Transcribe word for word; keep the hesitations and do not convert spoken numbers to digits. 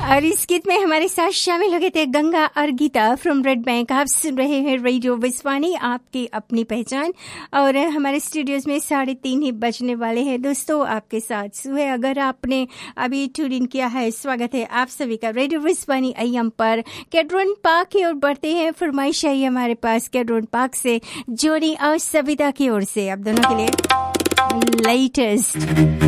और इस गीत में हमारे साथ शामिल हो गए थे गंगा और गीता फ्रॉम रेड बैंक। आप सुन रहे हैं रेडियो विस्वानी, आपकी अपनी पहचान। और हमारे स्टूडियोज में साढ़े तीन ही बजने वाले हैं दोस्तों, आपके साथ सुबह। अगर आपने अभी ट्यून इन किया है, स्वागत है आप सभी का रेडियो विस्वानी एम पर। कैड्रन पार्क की ओर बढ़ते हैं, फरमाइश आई हमारे पास कैड्रन पार्क से जोनी और सविता की ओर से, आप दोनों के लिए लेटेस्ट